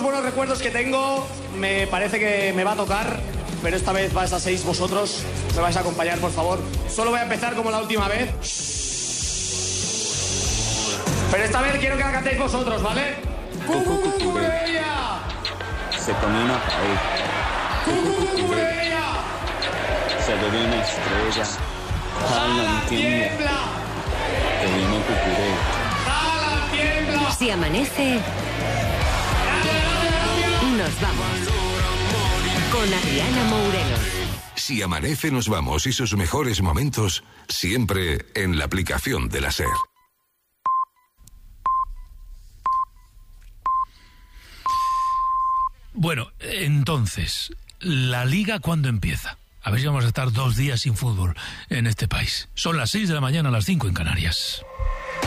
buenos recuerdos que tengo, me parece que me va a tocar, pero esta vez vais a 6 vosotros. Me vais a acompañar, por favor. Solo voy a empezar como la última vez. Pero esta vez quiero que la cantéis vosotros, ¿vale? ¡Cucurella! Se pone una pared. ¡Cucurella! Se ve una estrella. ¡Jala, tiembla! Que viene Cucurella. ¡Jala, tiembla! Si amanece, nos vamos. Con Adriana Mourelo. Si amanece, nos vamos y sus mejores momentos siempre en la aplicación de la SER. Bueno, entonces, ¿la Liga cuándo empieza? A ver si vamos a estar 2 días sin fútbol en este país. Son las 6 de la mañana, las 5 en Canarias.